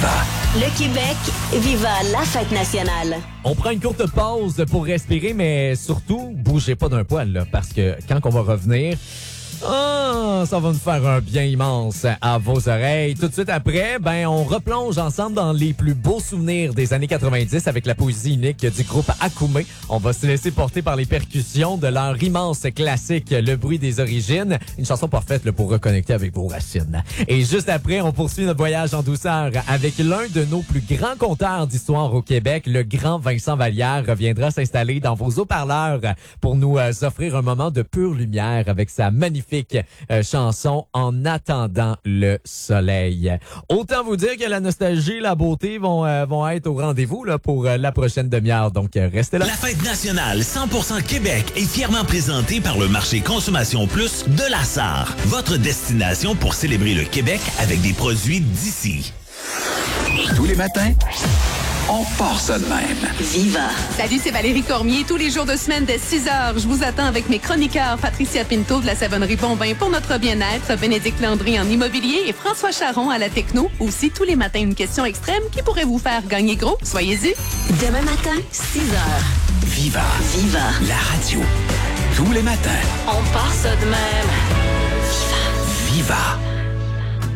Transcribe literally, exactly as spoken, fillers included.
Viva. Le Québec, viva la fête nationale. On prend une courte pause pour respirer, mais surtout, bougez pas d'un poil, là, parce que quand on va revenir, oh, ça va nous faire un bien immense à vos oreilles. Tout de suite après, ben, on replonge ensemble dans les plus beaux souvenirs des années quatre-vingt-dix avec la poésie unique du groupe Akume. On va se laisser porter par les percussions de leur immense classique, Le bruit des origines. Une chanson parfaite là, pour reconnecter avec vos racines. Et juste après, on poursuit notre voyage en douceur avec l'un de nos plus grands conteurs d'histoire au Québec, le grand Vincent Vallière reviendra s'installer dans vos haut-parleurs pour nous euh, offrir un moment de pure lumière avec sa magnifique euh, chanson En attendant le soleil. Autant vous dire que la nostalgie et la beauté vont, euh, vont être au rendez-vous là, pour euh, la prochaine demi-heure. Donc, euh, restez là. La fête nationale cent pour cent Québec est fièrement présentée par le marché Consommation Plus de la Sarre. Votre destination pour célébrer le Québec avec des produits d'ici. Tous les matins, on part ça de même. Viva. Salut, c'est Valérie Cormier. Tous les jours de semaine dès six heures, je vous attends avec mes chroniqueurs Patricia Pinto de la Savonnerie Bombin pour notre bien-être, Bénédicte Landry en immobilier et François Charon à la techno. Aussi, tous les matins, une question extrême qui pourrait vous faire gagner gros. Soyez-y. Demain matin, six heures. Viva. Viva. La radio. Tous les matins. On part ça de même. Viva. Viva.